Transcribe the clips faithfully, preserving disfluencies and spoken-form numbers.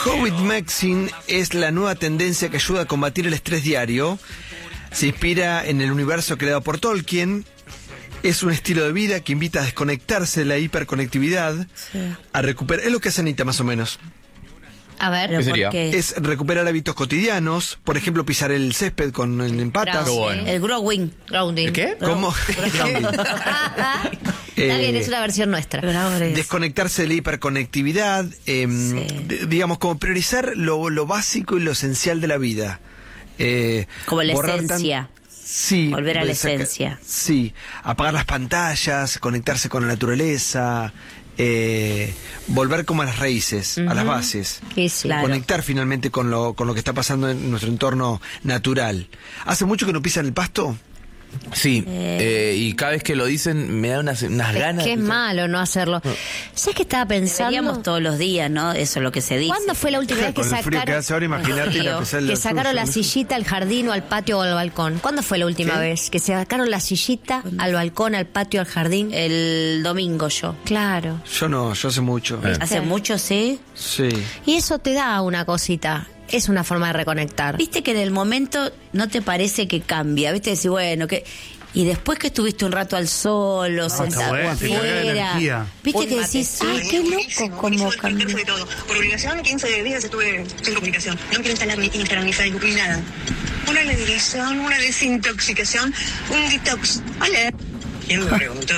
COVID Medicine es la nueva tendencia que ayuda a combatir el estrés diario. Se inspira en el universo creado por Tolkien. Es un estilo de vida que invita a desconectarse de la hiperconectividad, sí. a recuperar... Es lo que hace Anita, más o menos. A ver, ¿qué sería? Es recuperar hábitos cotidianos, por ejemplo, pisar el césped con en patas. Bueno. El growing. Grounding. ¿El qué? ¿Cómo? Está bien, es una versión nuestra. Desconectarse de la hiperconectividad, eh, sí. de, digamos, como priorizar lo, lo básico y lo esencial de la vida. Eh, como la esencia. Tan... Sí. Volver a la esencia. Sí. Apagar las pantallas, conectarse con la naturaleza... Eh, volver como a las raíces, uh-huh. a las bases, sí, sí, claro. conectar finalmente con lo, con lo que está pasando en nuestro entorno natural. ¿Hace mucho que no pisan el pasto? Sí, eh, eh, y cada vez que lo dicen me da unas, unas es ganas. Que es de... malo no hacerlo. No. ¿Sabes qué estaba pensando? Deberíamos todos los días, ¿no? Eso es lo que se dice. ¿Cuándo fue la última vez que con sacaron? El frío que hace ahora, imagínate frío, que sacaron la sillita al jardín o al patio o al balcón. ¿Cuándo fue la última ¿Qué? vez que se sacaron la sillita al balcón, al patio, al jardín? El domingo yo. Claro. Yo no, yo hace mucho. Eh. ¿Hace mucho, sí? Sí. Y eso te da una cosita. Es una forma de reconectar. Viste que en el momento no te parece que cambia. Viste, decir, bueno, que... Y después que estuviste un rato al sol o no, sentado bueno, afuera, viste que decís, ah, qué loco, cómo cambió. Por obligación, quince días estuve sin comunicación. No quiero instalar ni Instagram, ni Facebook, ni nada. Una alegrización, una desintoxicación, un detox. Vale. ¿Quién me preguntó?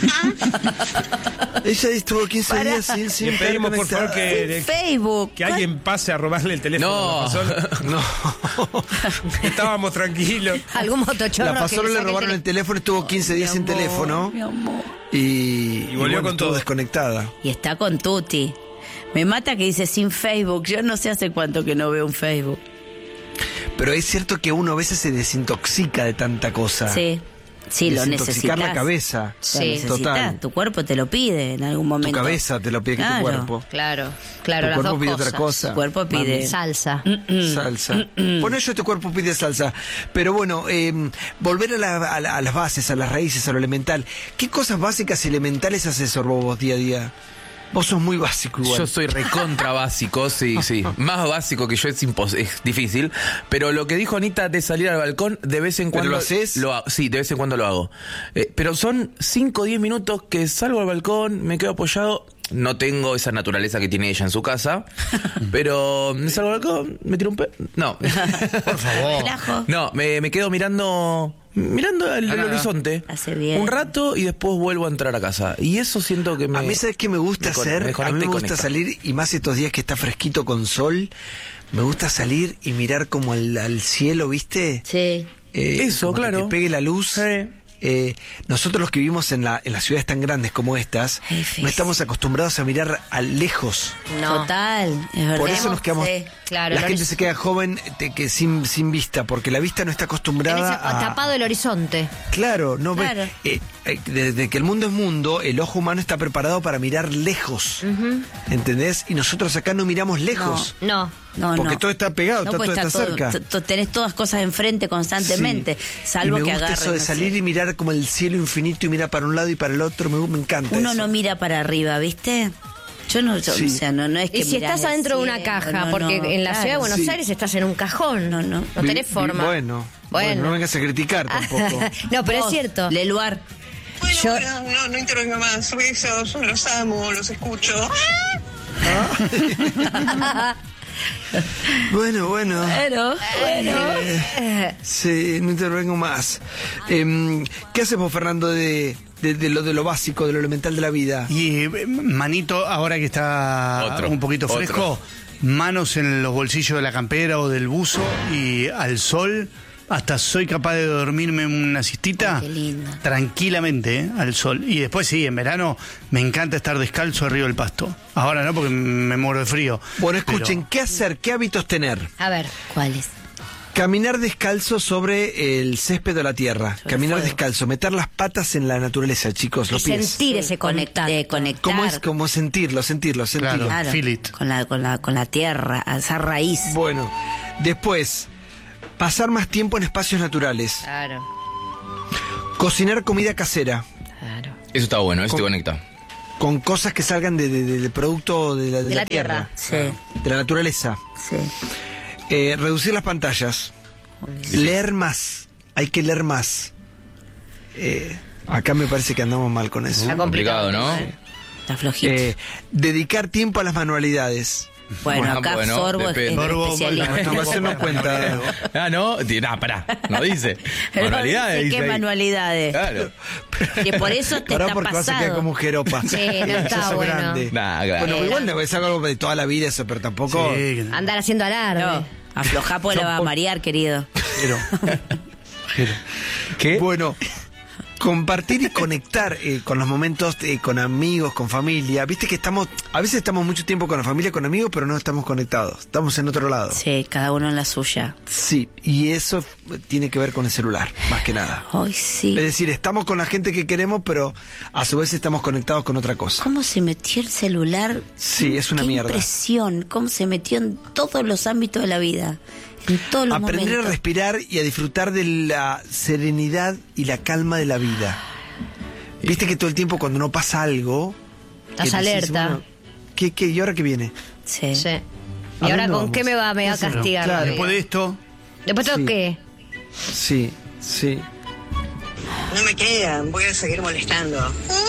Ella estuvo quince Para. días sin, sin Le pedimos por favor que, Facebook. que alguien pase a robarle el teléfono. No, no. Estábamos tranquilos. Algún motochorro. La pasó, le robaron el teléfono, estuvo quince días sin teléfono. Mi amor. Y, y volvió y bueno, con estuvo todo desconectada. Y está con Tuti. Me mata que dice sin Facebook. Yo no sé hace cuánto que no veo un Facebook. Pero es cierto que uno a veces se desintoxica de tanta cosa. Sí. Sí, lo necesitas. la cabeza. Sí, total. Tu cuerpo te lo pide en algún momento. Tu cabeza te lo pide claro, que tu cuerpo. Claro, claro. Tu las cuerpo dos pide cosas. otra cosa. Tu cuerpo pide Mami. Salsa. Mm-mm. Salsa. Mm-mm. Por ello este cuerpo pide salsa. Pero bueno, eh, volver a, la, a, la, a las bases, a las raíces, a lo elemental. ¿Qué cosas básicas y elementales haces vos día a día? Vos sos muy básico igual. Yo soy recontra básico, sí, sí. Más básico que yo es, impos es difícil. Pero lo que dijo Anita de salir al balcón, de vez en cuando... ¿Pero lo haces? Lo hago, sí, de vez en cuando lo hago. Eh, pero son cinco o diez minutos que salgo al balcón, me quedo apoyado. No tengo esa naturaleza que tiene ella en su casa. Pero me salgo al balcón, me tiro un pe... No. Por favor. No, me, me quedo mirando... Mirando el, el horizonte Hace bien. un rato y después vuelvo a entrar a casa. Y eso siento que me... A mí, ¿sabes qué me gusta me hacer? me A mí me gusta conecta. salir, y más estos días que está fresquito con sol, me gusta salir y mirar como al, al cielo, ¿viste? Sí. Eh, Eso, como claro. Que te pegue la luz. Sí. Eh, nosotros los que vivimos en, la, en las ciudades tan grandes como estas, no estamos acostumbrados a mirar a lejos. No. Total, es verdad. Por eso nos quedamos... Sí, claro, la el gente horiz- se queda joven te- que sin, sin vista, porque la vista no está acostumbrada Tenés a... tapado el horizonte. Claro, no ve- Claro. eh, eh, desde que el mundo es mundo, el ojo humano está preparado para mirar lejos. Uh-huh. ¿Entendés? Y nosotros acá no miramos lejos. No. No, porque no. todo está pegado, No, está, pues todo está todo- cerca. t- t- tenés todas cosas enfrente constantemente, Sí. salvo y me que gusta agarres. eso de no salir sé. y mirar como el cielo infinito y mirar para un lado y para el otro, me, me encanta Uno eso. no mira para arriba, ¿viste? Yo no, yo, Sí. o sea, no, no es que Y si mirás estás el adentro de una cielo, caja, no, porque no, en la claro. ciudad de Buenos Sí. Aires estás en un cajón. No, no. No Vi- tenés vi- forma. Bueno, Bueno. bueno, no vengas a criticar tampoco. No, pero Vos, es cierto. Leluar. Bueno, Yo- bueno, no, no intervenga más. Besos, los amo, los escucho. Bueno, bueno. Bueno, bueno. Sí, no intervengo más. Eh, ¿Qué haces vos, Fernando, de, de, de lo de lo básico, de lo elemental de la vida? Y eh, Manito, ahora que está Otro, un poquito otro. fresco, manos en los bolsillos de la campera o del buzo y al sol, hasta soy capaz de dormirme una siestita. Ay, qué lindo. Tranquilamente, ¿eh? Al sol. Y después sí, en verano me encanta estar descalzo arriba del pasto. Ahora no, porque me muero de frío. Bueno, escuchen, Pero- ¿qué hacer? ¿Qué hábitos tener? A ver. ¿Cuáles? Caminar descalzo sobre el césped de la tierra. Sobre Caminar fuego. descalzo, meter las patas en la naturaleza, chicos, Y los pies. sentir ese Conectar, contacto. de conectar. ¿Cómo es? Como sentirlo, sentirlo, sentirlo. Claro. Feel it. Con la, con la, con la tierra, a esa raíz. Bueno, después, pasar más tiempo en espacios naturales. Claro. Cocinar comida casera. Claro. Eso está bueno, eso Con- te conecta. con cosas que salgan de, de, de, de producto de la, de De la la tierra. tierra, Sí, de la naturaleza. sí. Eh, reducir las pantallas. Leer más. Hay que leer más. Eh, acá me parece que andamos mal con eso. Está complicado, ¿no? ¿eh? Está flojito. Eh, dedicar tiempo a las manualidades. bueno, bueno, acá bueno, Sorbo es, depende. es Sorbo, especialista. la masturbación no cuenta. Ah, no, di- nah, pará, no dice. Pero Manualidades. dice, dice ¿qué ahí. manualidades? Claro. Que por eso te Pará está porque vas a quedar pasado. como jeropa. Sí, no está Eso es bueno. grande. Nah, claro. Bueno, igual no es algo de toda la vida eso, pero tampoco... Sí, que- Andar haciendo alarde. No, aflojá porque la va a marear, querido. Jero. Jero. ¿Qué? Bueno, compartir y conectar eh, con los momentos eh, con amigos, con familia. Viste que estamos, a veces estamos mucho tiempo con la familia, con amigos, pero no estamos conectados. Estamos en otro lado. Sí, cada uno en la suya. Sí, y eso tiene que ver con el celular, más que nada. Ay, sí. Es decir, estamos con la gente que queremos, pero a su vez estamos conectados con otra cosa. ¿Cómo se metió el celular? Sí, es una Qué mierda. impresión, cómo se metió en todos los ámbitos de la vida, en todos los Aprender momentos. a respirar y a disfrutar de la serenidad y la calma de la vida. Viste que todo el tiempo cuando no pasa algo... Estás que decís, alerta. bueno, ¿qué, qué, ¿Y ahora qué viene? Sí. Sí. ¿A ¿Y ahora dónde con qué vamos? me va, me va a Eso no. castigar? Claro, la Después vida? de esto, ¿Después tengo Sí. qué? Sí, sí. No me quedan, voy a seguir molestando.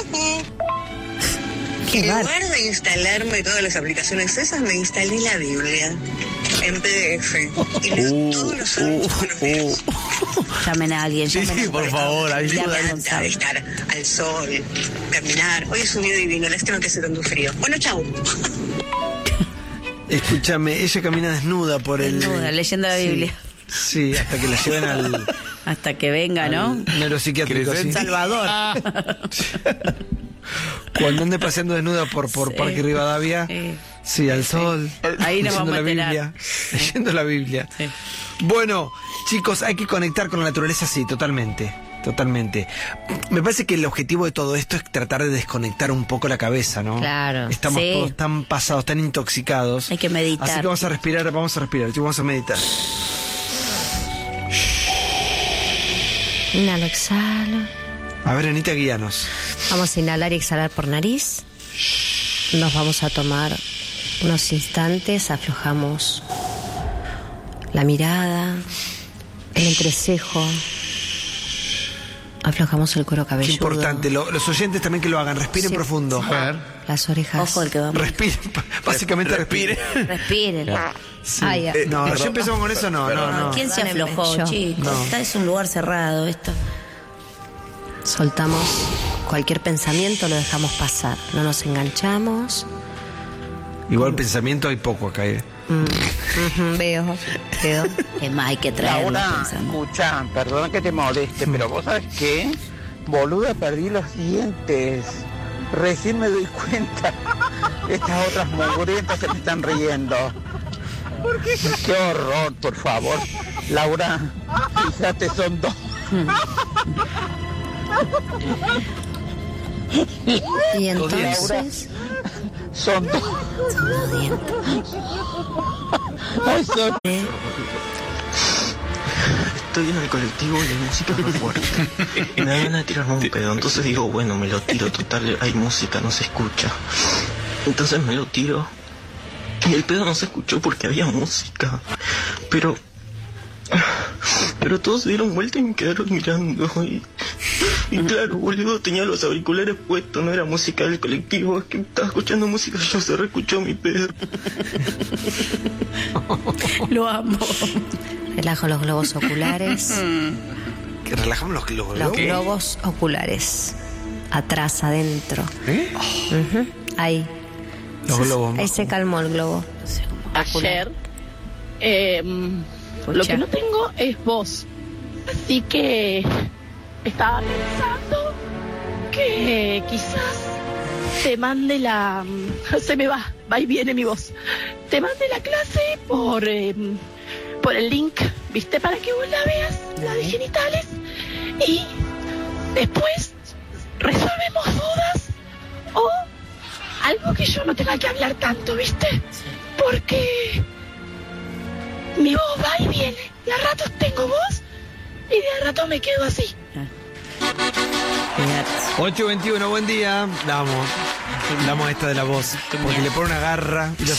En lugar de instalarme todas las aplicaciones esas, me instalé la Biblia en P D F. Y leo todos los sábados buenos días. Llamen a alguien, Sí, llamen a por favor, Me ayuda. encanta Gonzalo. estar al sol, caminar. Hoy es un día divino, lástima que hace tanto frío. Bueno, chau. Escúchame, ella camina desnuda por el... Desnuda, leyendo la Sí, Biblia. Sí, hasta que la lleven al... Hasta que venga, ¿no? al neuropsiquiátrico. Crecen- sí. Salvador. Cuando ande paseando desnuda por, por Sí. Parque Rivadavia, Sí. sí, al sol, Ahí nos leyendo vamos a la enterar. Biblia, leyendo la Biblia. Sí. Bueno, chicos, hay que conectar con la naturaleza, sí, totalmente, totalmente. Me parece que el objetivo de todo esto es tratar de desconectar un poco la cabeza, ¿no? Claro. Estamos Sí. todos tan pasados, tan intoxicados. Hay que meditar. Así que vamos a respirar, vamos a respirar, chicos, vamos a meditar. Inhalo, exhalo. A ver, Anita, guíanos. Vamos a inhalar y exhalar por nariz. Nos vamos a tomar unos instantes, aflojamos la mirada, el entrecejo, aflojamos el cuero Qué cabelludo. importante, lo- los oyentes también que lo hagan, respiren Sí. profundo. a ver, Las orejas. Ojo el que va. Respiren, básicamente respiren. Respiren. Ay, ay. No, Perdón. ya empezamos con eso, no, no, no. ¿Quién se Perdónenme, aflojó, yo. chicos? No. Esta es un lugar cerrado, esto. Soltamos cualquier pensamiento, lo dejamos pasar. No nos enganchamos. Igual pensamiento hay poco acá, ¿eh? Mm, ujú, veo, veo. Es más, hay que traerlo Laura, pensando. escucha, perdona que te moleste, pero vos sabes qué, boluda, perdí los dientes. Recién me doy cuenta. Estas otras mugrientas se me están riendo. Qué horror, por favor. Laura, fíjate, son dos. Y entonces, Son dos. son los dientes. Ay, son- Estoy en el colectivo y la música es muy fuerte. Me da ganas de tirarme un pedo, entonces digo, bueno, me lo tiro, total, hay música, no se escucha. Entonces me lo tiro. Y el pedo no se escuchó porque había música. Pero... Pero todos se dieron vuelta y me quedaron mirando. Y, y claro, boludo, tenía los auriculares puestos, no era música del colectivo, es que estaba escuchando música y yo se reescuchó mi pedo. Lo amo. Relajo los globos oculares. Que relajamos los, los Los globos. globos oculares. Atrás, adentro. ¿Eh? Ujú, ahí. Los globos. Ahí se calmó el globo. Ayer, eh, lo que no tengo es voz. Así que estaba pensando que quizás te mande la... Se me va, va y viene mi voz. Te mande la clase por, eh, por el link, ¿viste? Para que vos la veas, la de genitales. Y después resolvemos dudas o algo que yo no tenga que hablar tanto, ¿viste? Porque mi voz va y viene. De a ratos tengo voz y de a ratos me quedo así. ocho veintiuno, buen día. Vamos. La muestra de la voz. Porque le pone una garra y lo